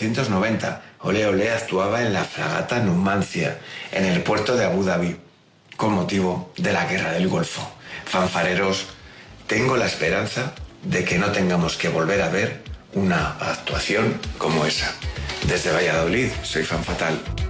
1990. Ole Ole actuaba en la fragata Numancia, en el puerto de Abu Dhabi, con motivo de la Guerra del Golfo. Fanfareros, tengo la esperanza de que no tengamos que volver a ver una actuación como esa. Desde Valladolid, soy Fan Fatal.